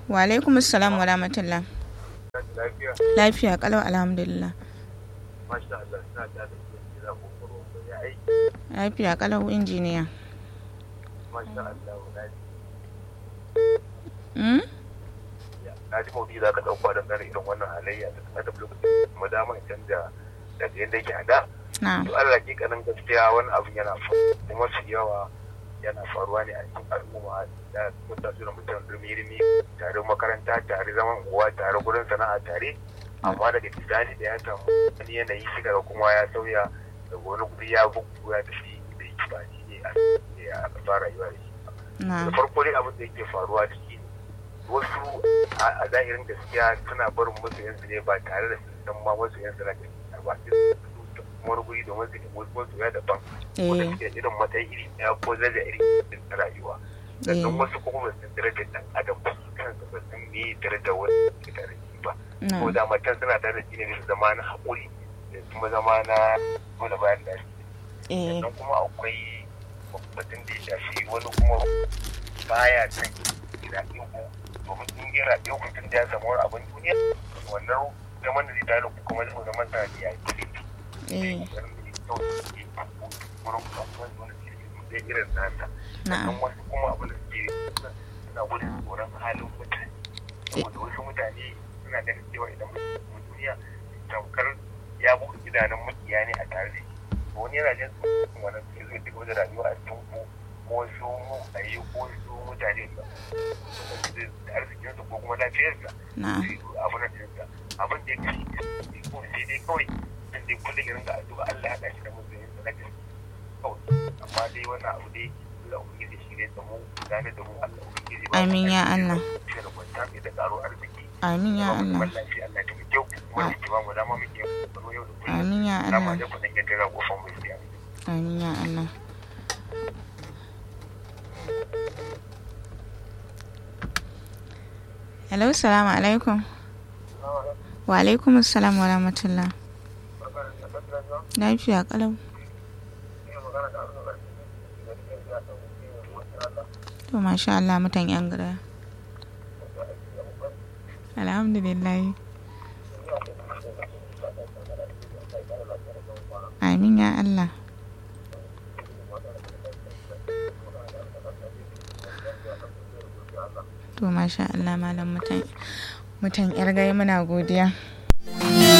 Wa alaikum assalam wa rahmatullah. Lafiya kalau alhamdulillah. Masha Allah, suna da gida kokoro ya aiki. Lafiya kalau injiniya. Masha Allah, Na ji maudu za ka ɗauka da tsare irin wannan halayya da ta tafi lokacin kuma dama canja daga yadda yake a da. To Allah ke kanin gaskiya wani abu yana kuma su yawa yana faruwa ne a cikin al'umma da mutane da mutum rumi-rumi tare makaranta tare zaman uwa tare gurin sana'a tare. Amma daga bisani da ya samu wani yanayi shi daga kuma ya sauya daga wani guri ya gugu ya tafi da yake ba shi ne a ƙasa rayuwa da shi. Da farko dai abin da yake faruwa da shi wasu a zahirin gaskiya suna barin masoyansu ne ba tare da sun san ma masoyansu na gaskiya ba su wani guri domin su nemi masoya daban wanda suke irin matsayi iri ɗaya ko zaga iri na rayuwa. Sannan wasu kuma ba su darajar ɗan adam ba su kansu ba san me darajar wani ke tare da shi ba. Ko da matan suna tare da shi ne su zama na haƙuri da kuma zama na dole bayan da shi. Sannan kuma akwai batun da ya shafi wani kuma baya son gida ɗin domin in gera ɗin mutum da ya samu wani abin duniya wannan zaman da zai tare da kuma zai zaman sa da ya yi da irin nasa. Sannan wasu kuma abin da suke suna gudun tsoron halin mutane saboda wasu mutane suna ganin cewa idan mutum duniya tamkar ya buɗe idanun makiya ne a tare da shi wani yana jin tsoron wannan sai zai ci gaba da rayuwa a cikin ko wasu ayi ko wasu mutane da arzikinsa ko kuma lafiyarsa abin da jinsa abin da ya kashi ko sai dai kawai dan dai kullum ya ringa addu'a Allah ya dace da mutuncinsa na gaske kawai amma dai wannan abu dai Allah ubangiji shi ne da mu gane da mu Allah ubangiji ba amin ya Allah da kwanta mai da karo arziki amin ya Allah wallahi Allah ta kyau kuma ki ba mu dama muke yau da kullum amin ya Allah amma da kudin ya tara gofan mu sai amin ya Allah. Hello, salamu alaikum. Wa alaikum assalam wa rahmatullah. Lafiya kalau. To masha Allah mutan yan gara. Alhamdulillah. Amin ya Allah. To masha Allah malam mutan yar gai muna godiya.